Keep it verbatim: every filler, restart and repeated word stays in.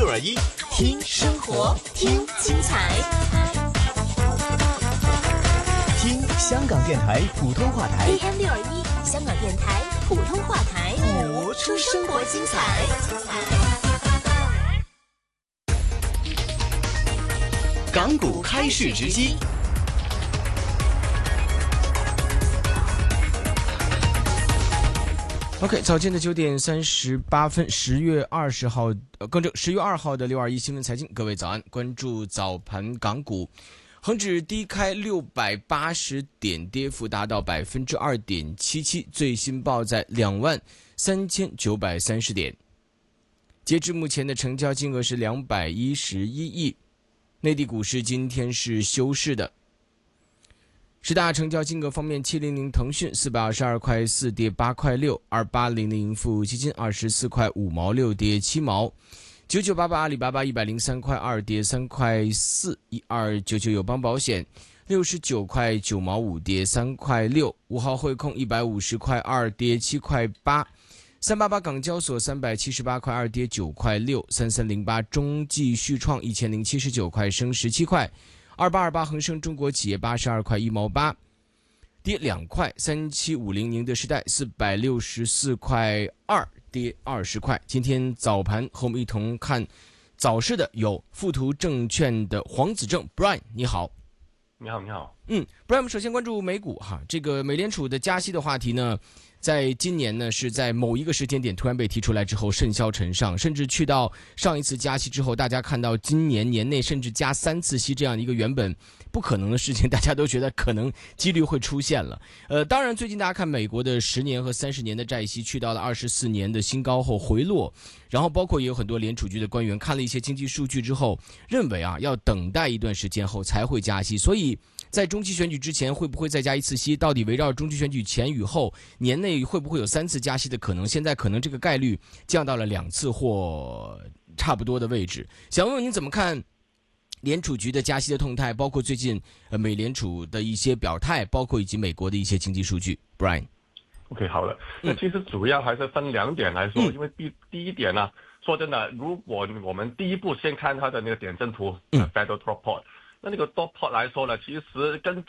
二一，听生活，听精彩，听香港电台普通话台 A M 六二一，香港电台普通话台， 播出生活精彩。港股开市直击。 OK， 早间的九点三十八分，十月二十号，呃，更正，十月二号的六二一新闻财经，各位早安，关注早盘港股，恒指低开六百八十点，跌幅达到百分之二点七七，最新报在两万三千九百三十点，截至目前的成交金额是两百一十一亿。内地股市今天是休市的。十大成交金额方面，七零零腾讯四百二十二块四跌八块六，二八零零富富基金二十四块五毛六跌七毛，九九八八阿里巴巴一百零三块二跌三块四，一二九九友邦保险六十九块九毛五跌三块六，五号汇控一百五十块二跌七块八，三八八港交所三百七十八块二跌九块六，三三零八中继续创一千零七十九块升十七块。二八二八恒生中国企业八十二块一毛八，跌两块。三七五零宁德时代四百六十四块二，跌二十块。今天早盘和我们一同看早市的有富途证券的黄子正 Brian， 你好。 你好，你好。 嗯 ，Brian， 我们首先关注美股哈，这个美联储的加息的话题呢，在今年呢是在某一个时间点突然被提出来之后甚嚣尘上，甚至去到上一次加息之后，大家看到今年年内甚至加三次息这样一个原本不可能的事情，大家都觉得可能几率会出现了。呃，当然最近大家看美国的十年和三十年的债息去到了二十四年的新高后回落，然后包括也有很多联储局的官员看了一些经济数据之后，认为啊要等待一段时间后才会加息，所以在中期选举之前会不会再加一次息？到底围绕中期选举前与后，年内会不会有三次加息的可能？现在可能这个概率降到了两次或差不多的位置。想问问您怎么看联储局的加息的动态，包括最近呃美联储的一些表态，包括以及美国的一些经济数据 ？Brian。OK， 好的。那其实主要还是分两点来说， 嗯、 因为第第一点呢，说真的，如果我们第一步先看它的那个点阵图， 嗯 ，Federal Dot Plot。那那个 dot plot 来说呢，其实跟